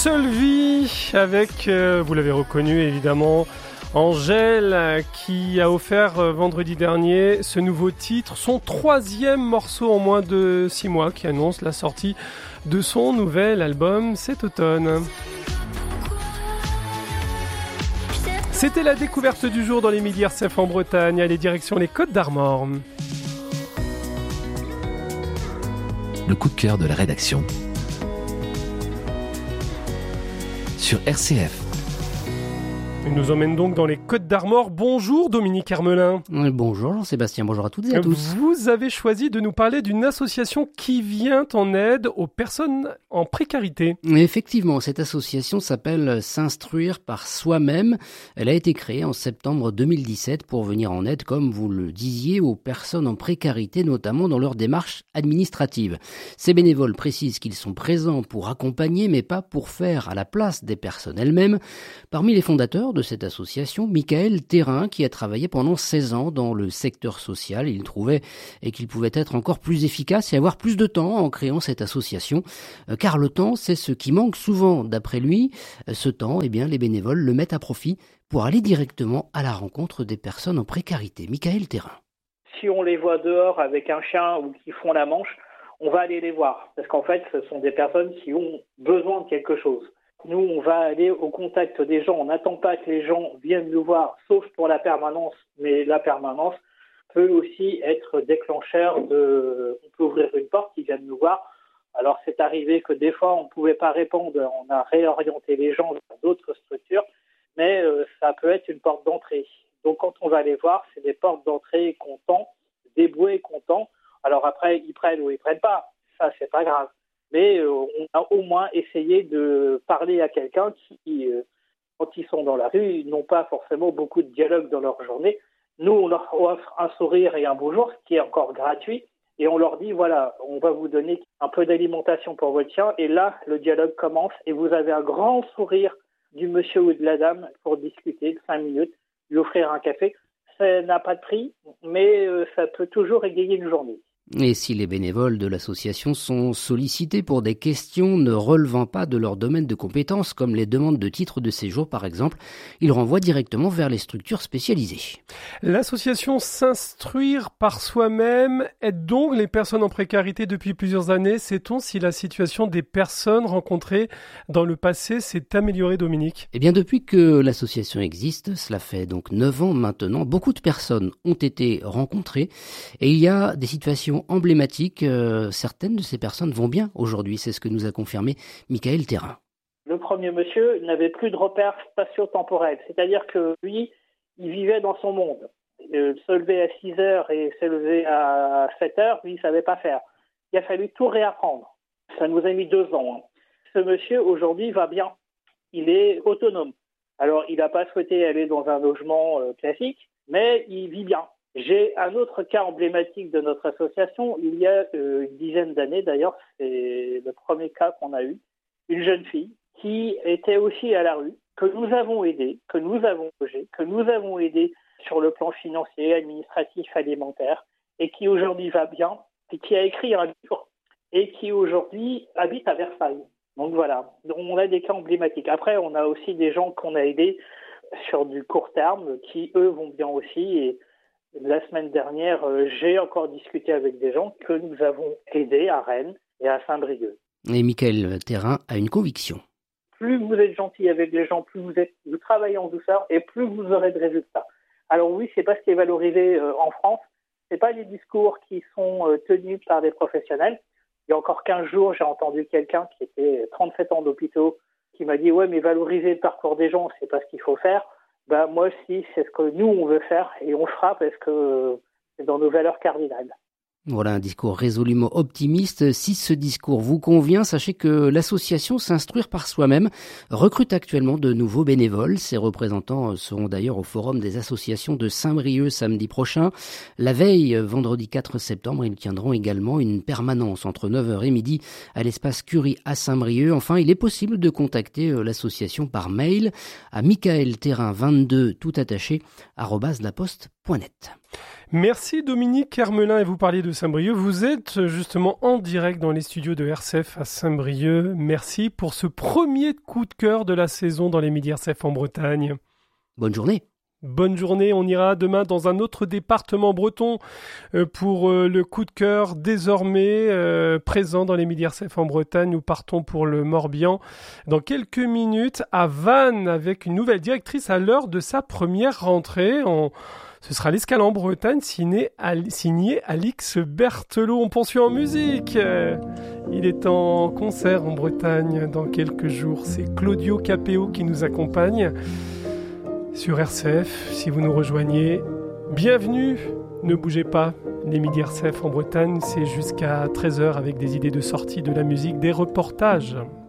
Seule vie avec, vous l'avez reconnu évidemment, Angèle qui a offert vendredi dernier ce nouveau titre, son 3e morceau en moins de 6 mois qui annonce la sortie de son nouvel album cet automne. C'était la découverte du jour dans les Midi RCF en Bretagne, allez direction les Côtes d'Armor. Le coup de cœur de la rédaction sur RCF. Il nous emmène donc dans les Côtes d'Armor. Bonjour Dominique Hermelin. Bonjour Jean-Sébastien, bonjour à toutes et à tous. Vous avez choisi de nous parler d'une association qui vient en aide aux personnes en précarité. Effectivement, cette association s'appelle S'instruire par soi-même. Elle a été créée en septembre 2017 pour venir en aide, comme vous le disiez, aux personnes en précarité, notamment dans leurs démarches administratives. Ces bénévoles précisent qu'ils sont présents pour accompagner, mais pas pour faire à la place des personnes elles-mêmes. Parmi les fondateurs de cette association, Michael Thérin, qui a travaillé pendant 16 ans dans le secteur social. Il trouvait qu'il pouvait être encore plus efficace et avoir plus de temps en créant cette association, car le temps, c'est ce qui manque souvent d'après lui. Ce temps, les bénévoles le mettent à profit pour aller directement à la rencontre des personnes en précarité. Michael Thérin. Si on les voit dehors avec un chien ou qui font la manche, on va aller les voir, parce qu'en fait, ce sont des personnes qui ont besoin de quelque chose. Nous, on va aller au contact des gens. On n'attend pas que les gens viennent nous voir, sauf pour la permanence. Mais la permanence peut aussi être déclencheur de... On peut ouvrir une porte, ils viennent nous voir. Alors, c'est arrivé que des fois, on ne pouvait pas répondre. On a réorienté les gens vers d'autres structures. Mais ça peut être une porte d'entrée. Donc, quand on va les voir, c'est des portes d'entrée qu'on tend, des bouées qu'on tend. Alors après, ils prennent ou ils prennent pas. Ça, c'est pas grave. Mais on a au moins essayé de parler à quelqu'un qui, quand ils sont dans la rue, ils n'ont pas forcément beaucoup de dialogue dans leur journée. Nous, on leur offre un sourire et un bonjour, ce qui est encore gratuit. Et on leur dit, voilà, on va vous donner un peu d'alimentation pour votre chien. Et là, le dialogue commence et vous avez un grand sourire du monsieur ou de la dame pour discuter de 5 minutes, lui offrir un café. Ça n'a pas de prix, mais ça peut toujours égayer une journée. Et si les bénévoles de l'association sont sollicités pour des questions ne relevant pas de leur domaine de compétences, comme les demandes de titres de séjour par exemple, ils renvoient directement vers les structures spécialisées. L'association S'instruire par soi-même aide donc les personnes en précarité depuis plusieurs années. Sait-on si la situation des personnes rencontrées dans le passé s'est améliorée, Dominique ? Eh bien, depuis que l'association existe, cela fait donc 9 ans maintenant, beaucoup de personnes ont été rencontrées et il y a des situations emblématiques. Certaines de ces personnes vont bien aujourd'hui, c'est ce que nous a confirmé Michael Thérin. Le premier monsieur n'avait plus de repères spatio-temporels, c'est-à-dire que lui, il vivait dans son monde. Se lever à 6 heures et se lever à 7 heures, lui, il ne savait pas faire. Il a fallu tout réapprendre. Ça nous a mis 2 ans. Ce monsieur, aujourd'hui, va bien. Il est autonome. Alors, il n'a pas souhaité aller dans un logement classique, mais il vit bien. J'ai un autre cas emblématique de notre association. Il y a une dizaine d'années, d'ailleurs, c'est le premier cas qu'on a eu. Une jeune fille qui était aussi à la rue, que nous avons aidée, que nous avons logée, que nous avons aidée sur le plan financier, administratif, alimentaire, et qui aujourd'hui va bien, et qui a écrit un livre, et qui aujourd'hui habite à Versailles. Donc voilà, on a des cas emblématiques. Après, on a aussi des gens qu'on a aidés sur du court terme, qui eux vont bien aussi. Et la semaine dernière, j'ai encore discuté avec des gens que nous avons aidés à Rennes et à Saint-Brieuc. Et Michael Thérin a une conviction. Plus vous êtes gentil avec les gens, plus vous travaillez en douceur et plus vous aurez de résultats. Alors oui, c'est pas ce qui est valorisé en France. C'est pas les discours qui sont tenus par des professionnels. Il y a encore 15 jours, j'ai entendu quelqu'un qui était 37 ans d'hôpitaux qui m'a dit « Ouais, mais valoriser le parcours des gens, c'est pas ce qu'il faut faire. » Ben, moi aussi, c'est ce que nous, on veut faire et on fera parce que c'est dans nos valeurs cardinales. Voilà un discours résolument optimiste. Si ce discours vous convient, sachez que l'association S'instruire par soi-même recrute actuellement de nouveaux bénévoles. Ses représentants seront d'ailleurs au Forum des associations de Saint-Brieuc samedi prochain. La veille, vendredi 4 septembre, ils tiendront également une permanence entre 9h et midi à l'espace Curie à Saint-Brieuc. Enfin, il est possible de contacter l'association par mail à michaelthérin22 tout attaché @laposte.fr. Merci Dominique Hermelin, et vous parliez de Saint-Brieuc. Vous êtes justement en direct dans les studios de RCF à Saint-Brieuc. Merci pour ce premier coup de cœur de la saison dans les Midi RCF en Bretagne. Bonne journée. Bonne journée, on ira demain dans un autre département breton pour le coup de cœur désormais présent dans les Midi RCF en Bretagne. Nous partons pour le Morbihan dans quelques minutes à Vannes avec une nouvelle directrice à l'heure de sa première rentrée. Ce sera l'Escale en Bretagne signé Alix Berthelot. On poursuit en musique. Il est en concert en Bretagne dans quelques jours. C'est Claudio Capéo qui nous accompagne sur RCF. Si vous nous rejoignez, bienvenue. Ne bougez pas. Les Midi RCF en Bretagne, c'est jusqu'à 13h avec des idées de sortie, de la musique, des reportages.